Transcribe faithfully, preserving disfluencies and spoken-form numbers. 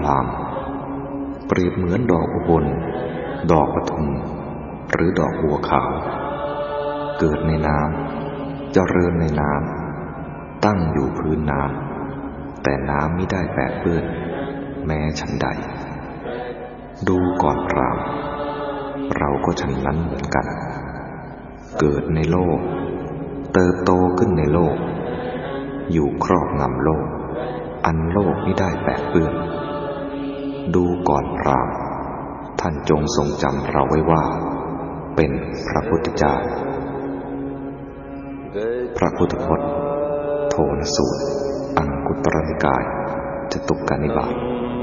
ามเปรียบเหมือนดอกอุบลดอกปทุมหรือดอกบัวขาวเกิดในน้ำเจริญในน้ำตั้งอยู่พื้นน้ำแต่น้ำมิได้แปดเปื้อนแม้ฉันใดดูก่อนพราหมณ์เราก็ฉันนั้นเหมือนกันเกิดในโลกเติบโตขึ้นในโลกอยู่ครอบงำโลกอันโลกมิได้แปดเปื้อนดูก่อนพราหมณ์ท่านจงทรงจำเราไว้ว่าเป็นพระพุทธเจ้าพระพุทธพจน์โทนสูตรอังคุตรนิกายจตุกกนิบาต